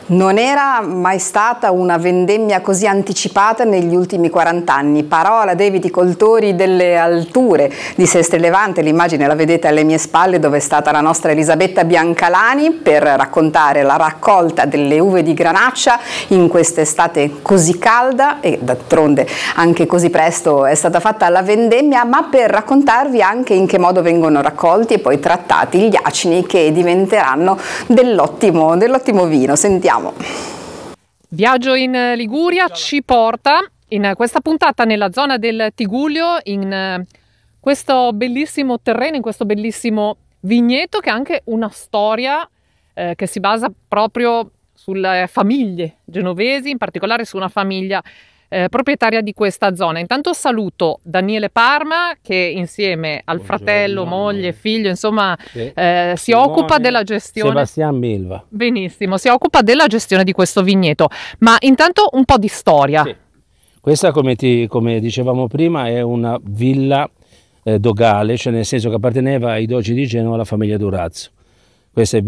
Non era mai stata una vendemmia così anticipata negli ultimi 40 anni. Parola dei viticoltori delle alture di Sestre Levante. L'immagine la vedete alle mie spalle, dove è stata la nostra Elisabetta Biancalani per raccontare la raccolta delle uve di Granaccia in quest'estate così calda, e d'altronde anche così presto è stata fatta la vendemmia, ma per raccontarvi anche in che modo vengono raccolti e poi trattati gli acini che diventeranno dell'ottimo vino. Sentiamo. Viaggio in Liguria ci porta in questa puntata nella zona del Tigullio, in questo bellissimo terreno, in questo bellissimo vigneto che ha anche una storia che si basa proprio sulle famiglie genovesi, in particolare su una famiglia proprietaria di questa zona. Intanto saluto Daniele Parma, che insieme al fratello, moglie, figlio, insomma, si occupa della gestione. Sebastian Milva. Benissimo, si occupa della gestione di questo vigneto. Ma intanto un po' di storia. Sì. Questa, come dicevamo prima, è una villa dogale, cioè nel senso che apparteneva ai dogi di Genova alla famiglia Durazzo. Questa è